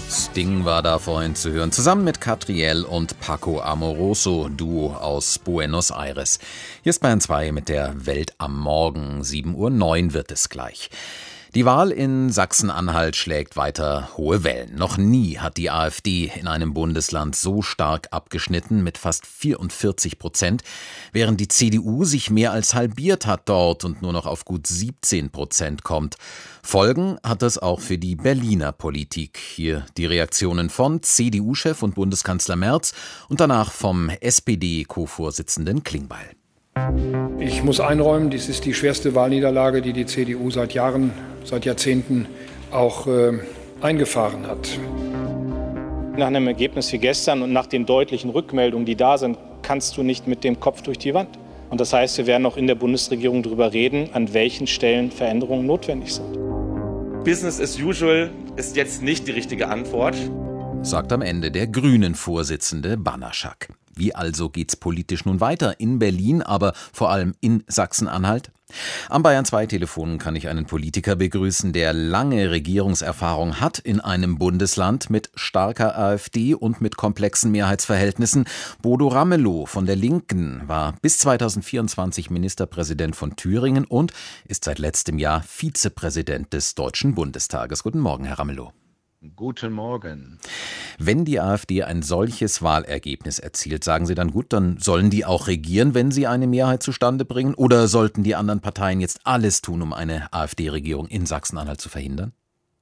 Sting war da vorhin zu hören, zusammen mit Catriel und Paco Amoroso, Duo aus Buenos Aires. Hier ist Bayern 2 mit der Welt am Morgen. 7:09 Uhr wird es gleich. Die Wahl in Sachsen-Anhalt schlägt weiter hohe Wellen. Noch nie hat die AfD in einem Bundesland so stark abgeschnitten mit fast 44%, während die CDU sich mehr als halbiert hat dort und nur noch auf gut 17% kommt. Folgen hat das auch für die Berliner Politik. Hier die Reaktionen von CDU-Chef und Bundeskanzler Merz und danach vom SPD-Co-Vorsitzenden Klingbeil. Ich muss einräumen, dies ist die schwerste Wahlniederlage, die die CDU seit Jahren, seit Jahrzehnten auch eingefahren hat. Nach einem Ergebnis wie gestern und nach den deutlichen Rückmeldungen, die da sind, kannst du nicht mit dem Kopf durch die Wand. Und das heißt, wir werden auch in der Bundesregierung darüber reden, an welchen Stellen Veränderungen notwendig sind. Business as usual ist jetzt nicht die richtige Antwort, sagt am Ende der Grünen-Vorsitzende Banaschak. Wie also geht's politisch nun weiter in Berlin, aber vor allem in Sachsen-Anhalt? Am Bayern 2 Telefon kann ich einen Politiker begrüßen, der lange Regierungserfahrung hat in einem Bundesland mit starker AfD und mit komplexen Mehrheitsverhältnissen. Bodo Ramelow von der Linken war bis 2024 Ministerpräsident von Thüringen und ist seit letztem Jahr Vizepräsident des Deutschen Bundestages. Guten Morgen, Herr Ramelow. Guten Morgen. Wenn die AfD ein solches Wahlergebnis erzielt, sagen Sie dann gut, dann sollen die auch regieren, wenn sie eine Mehrheit zustande bringen? Oder sollten die anderen Parteien jetzt alles tun, um eine AfD-Regierung in Sachsen-Anhalt zu verhindern?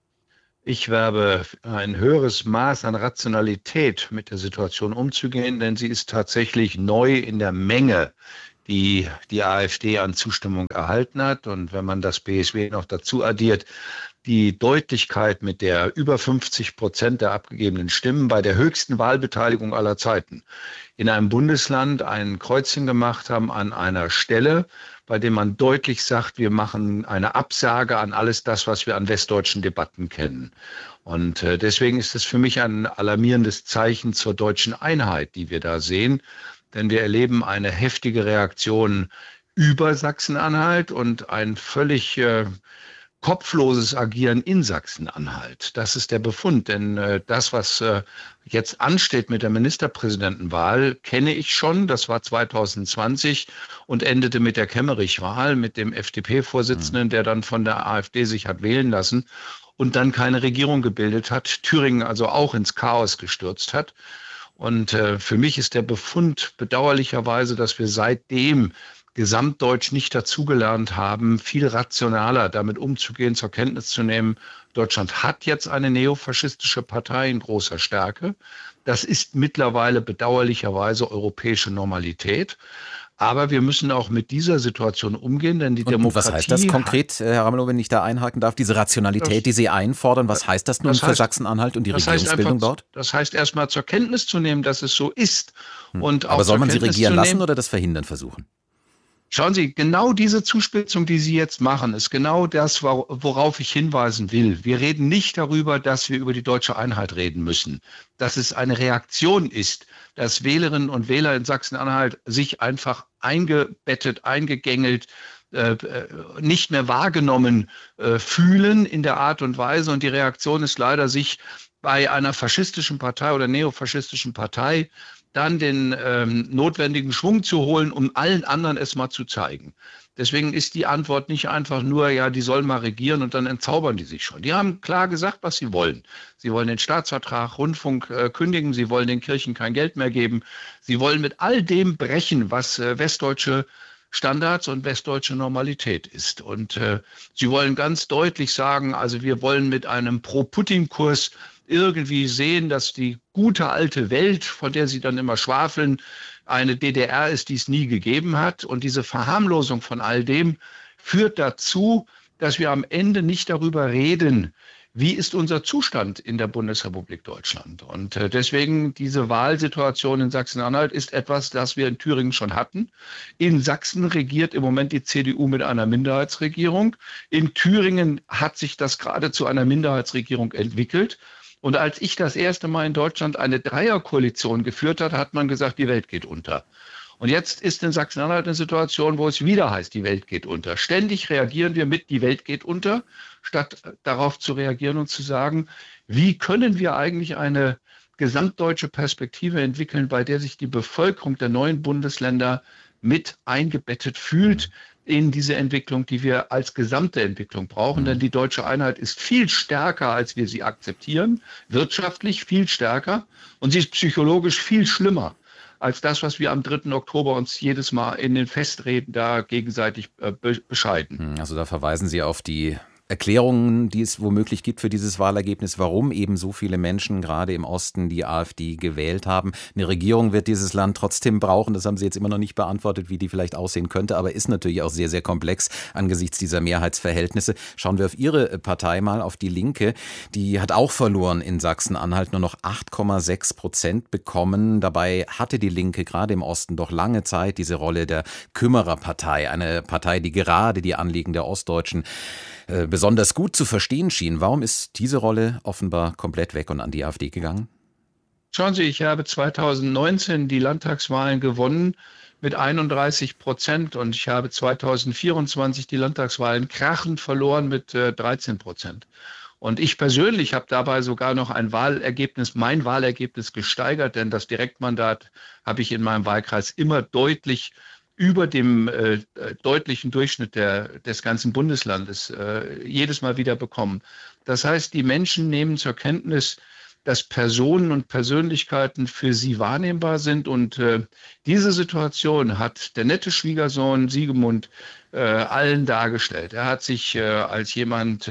Ich werbe ein höheres Maß an Rationalität mit der Situation umzugehen, denn sie ist tatsächlich neu in der Menge, die die AfD an Zustimmung erhalten hat. Und wenn man das BSW noch dazu addiert, die Deutlichkeit, mit der über 50% der abgegebenen Stimmen bei der höchsten Wahlbeteiligung aller Zeiten in einem Bundesland ein Kreuzchen gemacht haben an einer Stelle, bei dem man deutlich sagt, wir machen eine Absage an alles das, was wir an westdeutschen Debatten kennen. Und deswegen ist es für mich ein alarmierendes Zeichen zur deutschen Einheit, die wir da sehen. Denn wir erleben eine heftige Reaktion über Sachsen-Anhalt und ein völlig kopfloses Agieren in Sachsen-Anhalt. Das ist der Befund, denn das, was jetzt ansteht mit der Ministerpräsidentenwahl, kenne ich schon. Das war 2020 und endete mit der Kemmerich-Wahl, mit dem FDP-Vorsitzenden, der dann von der AfD sich hat wählen lassen und dann keine Regierung gebildet hat, Thüringen also auch ins Chaos gestürzt hat. Und für mich ist der Befund bedauerlicherweise, dass wir seitdem gesamtdeutsch nicht dazugelernt haben, viel rationaler damit umzugehen, zur Kenntnis zu nehmen. Deutschland hat jetzt eine neofaschistische Partei in großer Stärke. Das ist mittlerweile bedauerlicherweise europäische Normalität. Aber wir müssen auch mit dieser Situation umgehen, denn die Demokratie... Was heißt das konkret, Herr Ramelow, wenn ich da einhaken darf, diese Rationalität, die Sie einfordern, was heißt das nun für Sachsen-Anhalt und die Regierungsbildung dort? Das heißt erstmal zur Kenntnis zu nehmen, dass es so ist. Und auch aber soll man sie regieren lassen oder das verhindern versuchen? Schauen Sie, genau diese Zuspitzung, die Sie jetzt machen, ist genau das, worauf ich hinweisen will. Wir reden nicht darüber, dass wir über die deutsche Einheit reden müssen. Dass es eine Reaktion ist, dass Wählerinnen und Wähler in Sachsen-Anhalt sich einfach eingebettet, eingegängelt, nicht mehr wahrgenommen fühlen in der Art und Weise. Und die Reaktion ist leider, sich bei einer faschistischen Partei oder neofaschistischen Partei dann den notwendigen Schwung zu holen, um allen anderen es mal zu zeigen. Deswegen ist die Antwort nicht einfach nur, ja, die sollen mal regieren und dann entzaubern die sich schon. Die haben klar gesagt, was sie wollen. Sie wollen den Staatsvertrag Rundfunk kündigen, sie wollen den Kirchen kein Geld mehr geben. Sie wollen mit all dem brechen, was westdeutsche Standards und westdeutsche Normalität ist. Und sie wollen ganz deutlich sagen, also wir wollen mit einem Pro-Putin-Kurs irgendwie sehen, dass die gute alte Welt, von der sie dann immer schwafeln, eine DDR ist, die es nie gegeben hat. Und diese Verharmlosung von all dem führt dazu, dass wir am Ende nicht darüber reden, wie ist unser Zustand in der Bundesrepublik Deutschland. Und deswegen diese Wahlsituation in Sachsen-Anhalt ist etwas, das wir in Thüringen schon hatten. In Sachsen regiert im Moment die CDU mit einer Minderheitsregierung. In Thüringen hat sich das gerade zu einer Minderheitsregierung entwickelt. Und als ich das erste Mal in Deutschland eine Dreierkoalition geführt habe, hat man gesagt, die Welt geht unter. Und jetzt ist in Sachsen-Anhalt eine Situation, wo es wieder heißt, die Welt geht unter. Ständig reagieren wir mit, die Welt geht unter, statt darauf zu reagieren und zu sagen, wie können wir eigentlich eine gesamtdeutsche Perspektive entwickeln, bei der sich die Bevölkerung der neuen Bundesländer mit eingebettet fühlt in diese Entwicklung, die wir als gesamte Entwicklung brauchen. Denn die deutsche Einheit ist viel stärker, als wir sie akzeptieren, wirtschaftlich viel stärker, und sie ist psychologisch viel schlimmer als das, was wir am 3. Oktober uns jedes Mal in den Festreden da gegenseitig bescheiden. Also da verweisen Sie auf die Erklärungen, die es womöglich gibt für dieses Wahlergebnis, warum eben so viele Menschen gerade im Osten die AfD gewählt haben. Eine Regierung wird dieses Land trotzdem brauchen. Das haben Sie jetzt immer noch nicht beantwortet, wie die vielleicht aussehen könnte, aber ist natürlich auch sehr, sehr komplex angesichts dieser Mehrheitsverhältnisse. Schauen wir auf Ihre Partei mal, auf die Linke. Die hat auch verloren in Sachsen-Anhalt, nur noch 8,6% bekommen. Dabei hatte die Linke gerade im Osten doch lange Zeit diese Rolle der Kümmererpartei. Eine Partei, die gerade die Anliegen der Ostdeutschen besonders gut zu verstehen schien. Warum ist diese Rolle offenbar komplett weg und an die AfD gegangen? Schauen Sie, ich habe 2019 die Landtagswahlen gewonnen mit 31% und ich habe 2024 die Landtagswahlen krachend verloren mit 13%. Und ich persönlich habe dabei sogar noch mein Wahlergebnis gesteigert, denn das Direktmandat habe ich in meinem Wahlkreis immer deutlich über dem deutlichen Durchschnitt des ganzen Bundeslandes jedes Mal wieder bekommen. Das heißt, die Menschen nehmen zur Kenntnis, dass Personen und Persönlichkeiten für sie wahrnehmbar sind. Und diese Situation hat der nette Schwiegersohn Siegemund allen dargestellt. Er hat sich als jemand...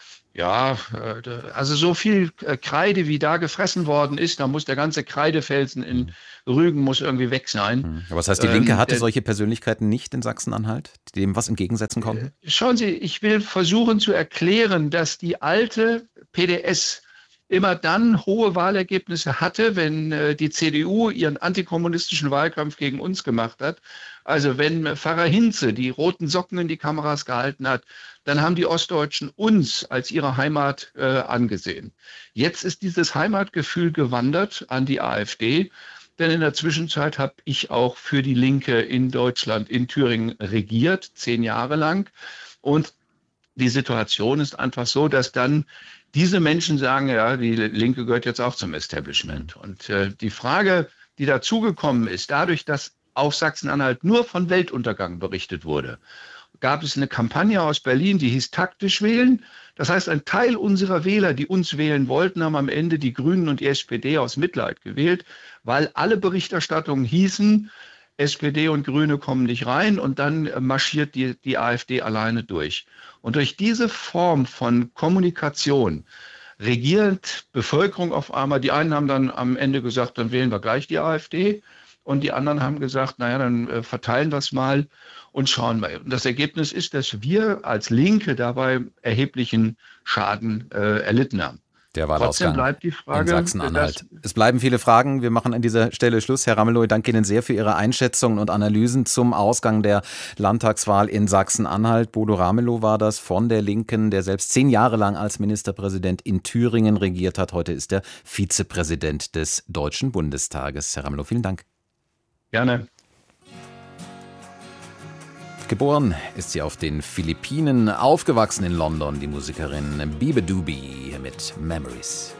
also so viel Kreide, wie da gefressen worden ist, da muss der ganze Kreidefelsen in Rügen muss irgendwie weg sein. Aber was heißt, die Linke hatte solche Persönlichkeiten nicht in Sachsen-Anhalt, die dem was entgegensetzen konnten? Schauen Sie, ich will versuchen zu erklären, dass die alte PDS immer dann hohe Wahlergebnisse hatte, wenn die CDU ihren antikommunistischen Wahlkampf gegen uns gemacht hat. Also wenn Pfarrer Hinze die roten Socken in die Kameras gehalten hat, dann haben die Ostdeutschen uns als ihre Heimat angesehen. Jetzt ist dieses Heimatgefühl gewandert an die AfD, denn in der Zwischenzeit habe ich auch für die Linke in Deutschland, in Thüringen regiert, 10 Jahre lang. Und die Situation ist einfach so, dass dann diese Menschen sagen, ja, die Linke gehört jetzt auch zum Establishment. Und die Frage, die dazugekommen ist, dadurch, dass auf Sachsen-Anhalt nur von Weltuntergang berichtet wurde, gab es eine Kampagne aus Berlin, die hieß taktisch wählen. Das heißt, ein Teil unserer Wähler, die uns wählen wollten, haben am Ende die Grünen und die SPD aus Mitleid gewählt, weil alle Berichterstattungen hießen, SPD und Grüne kommen nicht rein und dann marschiert die AfD alleine durch. Und durch diese Form von Kommunikation regiert Bevölkerung auf einmal, die einen haben dann am Ende gesagt, dann wählen wir gleich die AfD, und die anderen haben gesagt, naja, dann verteilen wir es mal und schauen mal. Und das Ergebnis ist, dass wir als Linke dabei erheblichen Schaden erlitten haben. Der Wahlausgang Trotzdem bleibt die Frage, in Sachsen-Anhalt. Es bleiben viele Fragen. Wir machen an dieser Stelle Schluss. Herr Ramelow, ich danke Ihnen sehr für Ihre Einschätzungen und Analysen zum Ausgang der Landtagswahl in Sachsen-Anhalt. Bodo Ramelow war das von der Linken, der selbst 10 Jahre lang als Ministerpräsident in Thüringen regiert hat. Heute ist er Vizepräsident des Deutschen Bundestages. Herr Ramelow, vielen Dank. Gerne. Geboren ist sie auf den Philippinen, aufgewachsen in London, die Musikerin Biba Doobie mit Memories.